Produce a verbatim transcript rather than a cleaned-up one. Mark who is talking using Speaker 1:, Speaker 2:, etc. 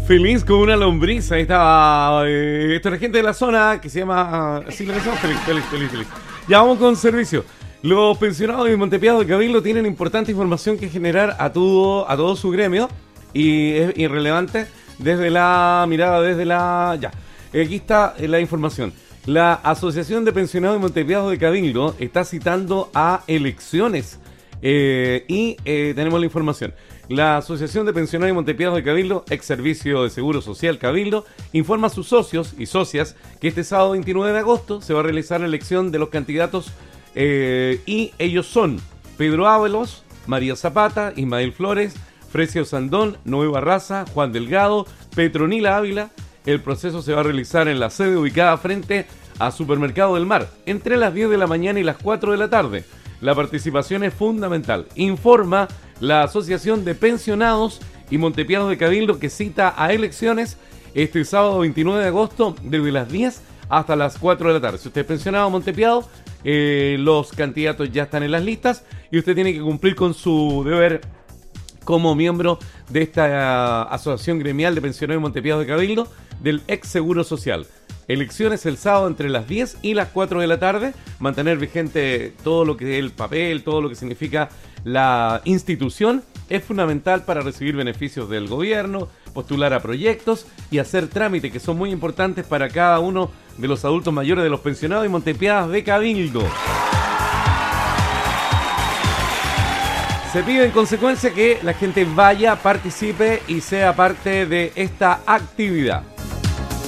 Speaker 1: Feliz como una lombriz. Ahí estaba. Eh, esto es la gente de la zona que se llama. Sí, la decimos feliz, feliz, feliz, feliz. Ya vamos con servicio. Los pensionados de Montepiado de Cabildo tienen importante información que generar a todo, a todo su gremio. Y es irrelevante desde la mirada, desde la. Ya. Aquí está la información. La Asociación de Pensionados de Montepiado de Cabildo está citando a elecciones. Eh, y eh, tenemos la información. La Asociación de Pensionados de Montepiado de Cabildo, ex Servicio de Seguro Social Cabildo, informa a sus socios y socias que este sábado veintinueve de agosto se va a realizar la elección de los candidatos eh, y ellos son Pedro Ábalos, María Zapata, Ismael Flores, Frecio Sandón, Noé Barraza, Juan Delgado, Petronila Ávila. El proceso se va a realizar en la sede ubicada frente a Supermercado del Mar, entre las diez de la mañana y las cuatro de la tarde. La participación es fundamental. Informa la Asociación de Pensionados y Montepiados de Cabildo, que cita a elecciones este sábado veintinueve de agosto desde las diez hasta las cuatro de la tarde. Si usted es pensionado Montepiado, eh, los candidatos ya están en las listas y usted tiene que cumplir con su deber como miembro de esta uh, Asociación Gremial de Pensionados y Montepiados de Cabildo del ex Seguro Social. Elecciones el sábado entre las diez y las cuatro de la tarde. Mantener vigente todo lo que es el papel, todo lo que significa la institución es fundamental para recibir beneficios del gobierno, postular a proyectos y hacer trámites que son muy importantes para cada uno de los adultos mayores de los pensionados y Montepiadas de Cabildo. Se pide en consecuencia que la gente vaya, participe y sea parte de esta actividad.